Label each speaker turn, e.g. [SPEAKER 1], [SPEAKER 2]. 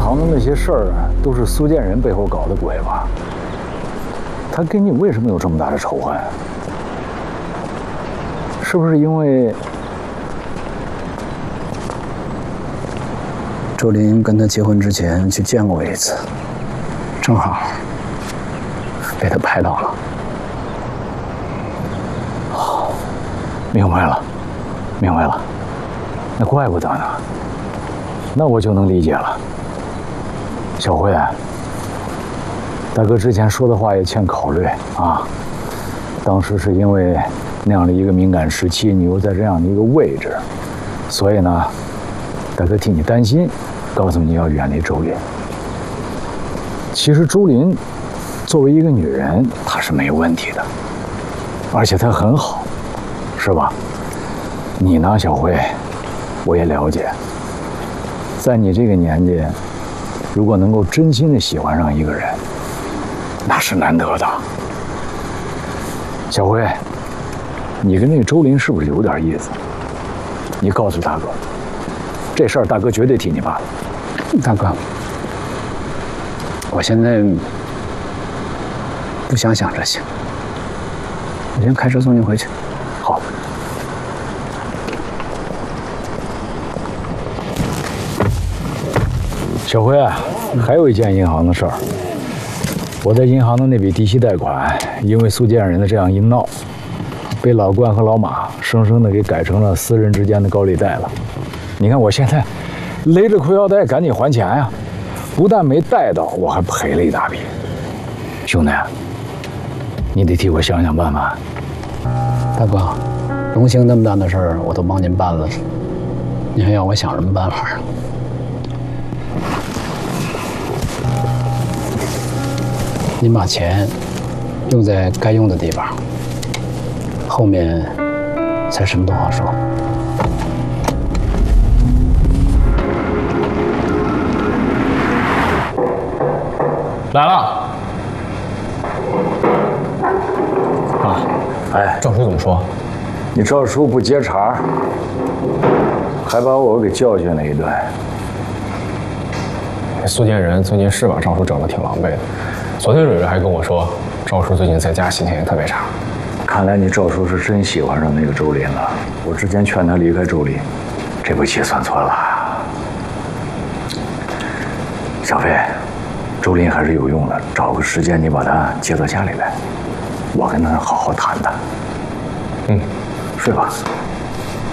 [SPEAKER 1] 行的那些事儿都是苏建仁背后搞的鬼吧？他跟你为什么有这么大的仇恨？是不是因为
[SPEAKER 2] 周林跟他结婚之前去见过我一次，正好被他拍到了。
[SPEAKER 1] 哦，明白了，明白了。那怪不得呢。那我就能理解了。小辉，大哥之前说的话也欠考虑啊。当时是因为那样的一个敏感时期，你又在这样的一个位置，所以呢，大哥替你担心，告诉你要远离周林。其实周林作为一个女人，她是没有问题的，而且她很好，是吧？你呢，小辉，我也了解，在你这个年纪，如果能够真心的喜欢上一个人，那是难得的。小辉，你跟那个周林是不是有点意思？你告诉大哥，这事儿大哥绝对替你办。
[SPEAKER 2] 大哥，我现在不想想这些，我先开车送您回去。
[SPEAKER 1] 好。小辉，还有一件银行的事儿。我在银行的那笔低息贷款，因为苏建仁的这样一闹，被老关和老马生生的给改成了私人之间的高利贷了。你看我现在勒着裤腰带赶紧还钱呀，不但没贷到，我还赔了一大笔。兄弟，你得替我想想办法。
[SPEAKER 2] 大哥，荣兴那么大的事儿我都帮您办了，你还要我想什么办法啊？您把钱用在该用的地方，后面才什么都好说。
[SPEAKER 3] 来了。啊，
[SPEAKER 1] 哎，
[SPEAKER 3] 赵叔怎么说？
[SPEAKER 1] 你赵叔不接茬，还把我给教训了一顿。
[SPEAKER 3] 苏建仁最近是把赵叔整得挺狼狈的。昨天蕊蕊还跟我说，赵叔最近在家心情也特别差。
[SPEAKER 1] 看来你赵叔是真喜欢上那个周林了。我之前劝他离开周林，这步棋算错了。小飞，周林还是有用的，找个时间你把他接到家里来，我跟他好好谈谈。
[SPEAKER 3] 嗯，
[SPEAKER 1] 睡吧。